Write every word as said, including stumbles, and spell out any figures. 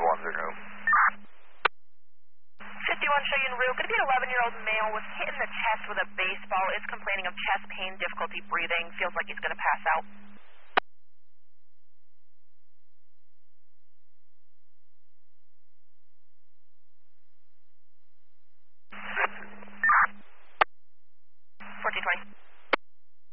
one zero. fifty-one Cheyenne Route. Going to be an eleven-year-old male was hit in the chest with a baseball. Is complaining of chest pain, difficulty breathing. Feels like he's going to pass out.